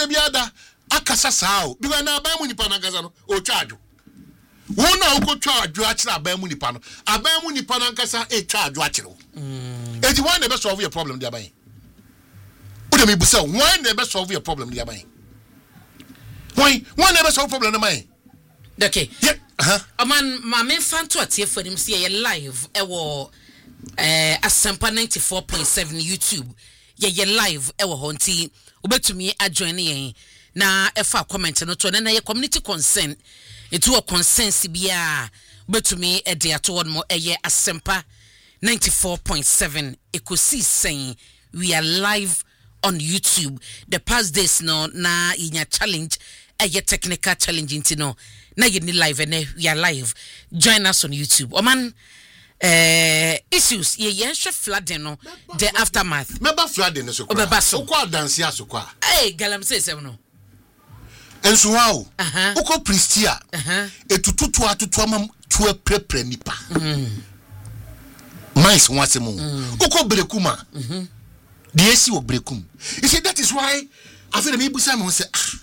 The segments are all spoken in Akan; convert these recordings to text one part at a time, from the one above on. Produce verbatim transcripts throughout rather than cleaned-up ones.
de biada akasa sao because na aban mu nipa na kasa no o twaadwo wona ukotwa adwo akira aban mu nipa no aban mu nipa na kasa e twa adwo akira wo eti why never solve your problem dia ban o me busa why never solve your problem dia ban why why never solve problem na man okay yeah uh-huh aman ma me fan to atie for him see live e wo eh Asempa ninety-four point seven YouTube ye ye live e wo honti obetumi adjoin yen na efa comment no to na ye community concern etu o consensus bia obetumi e de ato won mo eye Asempa ninety-four point seven ekosi saying we are live on YouTube. The past days no na inya challenge eye technical challenge into no na ye ni live and we are live. Join us on YouTube. Oman uh, issues ye ye flooding no the aftermath. Remember flooding so kwa. Obebaso. Okwa dance ya so kwa. Hey, galam say seven no. Enso wow. Uh-huh. Uko pristia. Uh-huh. Etututu atutu ama tuwe prepre nipa. Mhm. Mais wase mu. Uko brekuma. Mhm. The A C of brekum. You see that is why I feel me Simon say ah.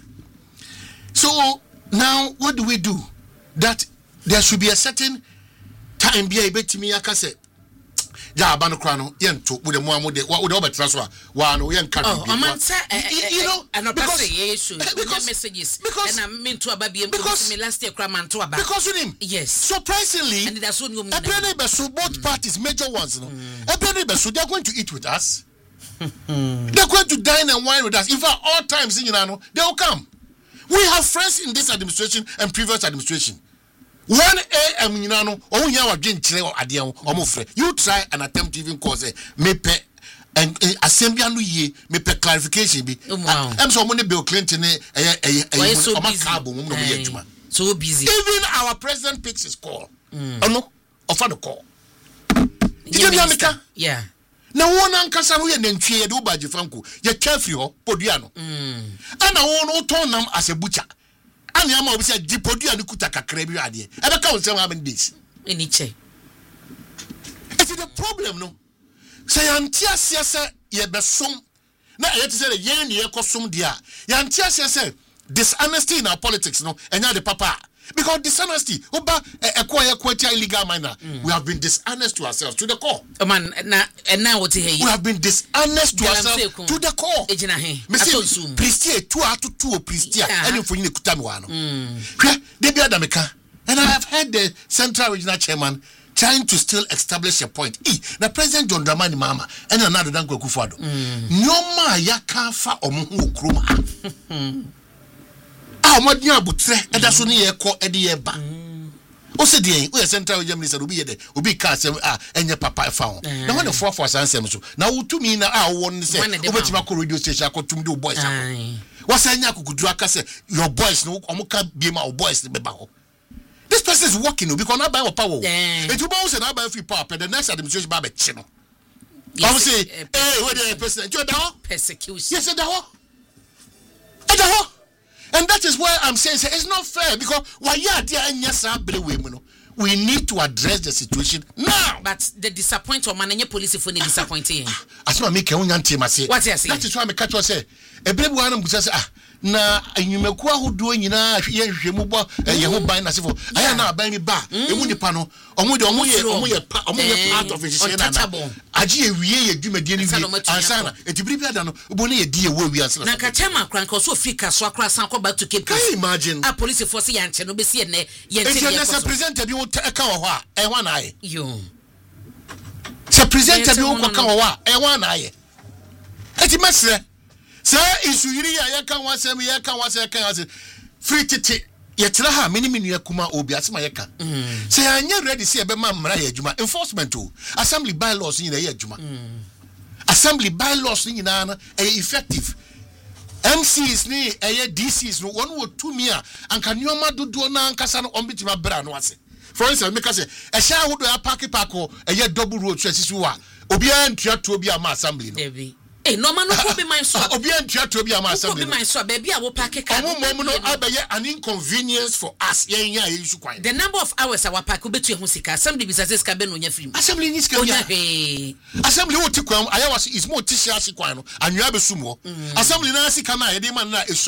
So now what do we do? That there should be a certain time be a bit me akase. Ja abano krano yento with the mo de what would over transfer one we can oh amanta you know and because issue messages and I mean to ababi because me last year kraman to aba because with him yes surprisingly and that's what you mean both parties major ones no everybody so they are going to eat with us. They're going to dine and wine with us. In fact, all times you know they will come. We have friends in this administration and previous administration. One A M you know, oh yeah, you try and attempt to even cause a mepe and assembly and ye mepe clarification be. I'm so many Bill Clinton a so busy. Even our president picks his call. Oh no, offer the call. Yeah. Na wona nkasa ho ye nantwie de obaje franco ye twafri ho podua no mm ana wona uton nam asebucha ana ama obi se di podua ni kuta kakra bi ade e be ka won how many days any che it's the problem no say antia siasa ye besom na ye tse ye ne ye kosom dia ye antia siasa dishonesty in our politics no enya de papa because dishonesty oba ekwa ekwa illegal minor mm. We have been dishonest to ourselves to the core oh man na and now what here we have been dishonest to ourselves to the core ejina he atonsum pristie tu atutu o pristie any for you kuta me wa no hwe de bia da meka and I have heard the central regional chairman trying to still establish a point e na president John Dramani Mahama and another dan Kwakufuado nyoma ya kan fa omo hu okroma ah modin abutre eda so ne ye ko ede ye ba o se de o central minister obi ye de obi ka asem ah enye papa fa ho na when the four for ansem so na wutumi na ah won se obetima ko radio station akotum de boys akọ wasa nya akukuduru aka se your boys no omuka biema o boys be ba ho. This person is working because not by power et you bounce na by free power the next administration ba be chi no I say eh what the president you da persecution yes da ho e da ho. And that is why I'm saying say, it's not fair because why ya dia anya sa bere we mu no we need to address the situation now. But the disappointment man any police for any disappointing asma me kan nya ntem ase what you say that is why me catch you say e bere bu anam busa say ah na anyumaku ahodo nyina ye hwehwemu bo ye ho ban na sefo aya na ban mi ba emu nipa no omo de omo ye omo ye omo ye part of it na agi ewie ye dwumadie ni wie ansana etibiri bia da no obo ne ye die wo wi ansana na ka chema kranko so fika so akra san ko back to Cape Coast. Can you imagine a police force ya nche no be sie ne ye nche ye ko presenter bi wo ka wo ho a e ho na aye yo se presenter bi wo ka wo ho a e ho na aye eti mesre say isu yiri ya ya kan wasem ya kan wasem kan wasem free tete ye tira ha mini mini akuma obi asema ye kan say anya ready say be ma mra ya adwuma enforcement o assembly bylaws ni na ye adwuma assembly bylaws ni na na e effective M Cs ni e D Cs no one wo tumi a anka nyoma dodo na ankasa no ombitima bra no ase for instance make say e sha hodo ya park park o e double road so asisi wa obi an tua to obi ama assembly no eh no man no ko be man so obi antua to obi ama assembly ko be man so baby a wo park car omo mom no abaye an inconvenience for us yen ya ye issue kwan the number of hours our park obetu ehun sika assembly bi say sika be no nya film assembly ni sika ya assembly wo ti kwan aya was is more tisha kwan no anwa be sumo assembly na sika na ye de man na